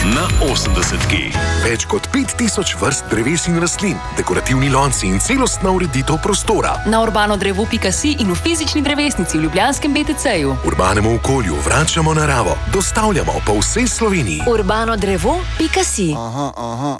na 80. Več kot 5000 vrst dreves in rastlin, dekorativni lonci in celostna ureditev prostora. Na urbanodrevo.si in v fizični drevesnici v ljubljanskem BTC-ju. Urbanemu okolju vračamo naravo, dostavljamo po vsej Sloveniji. Urbanodrevo.si. Aha.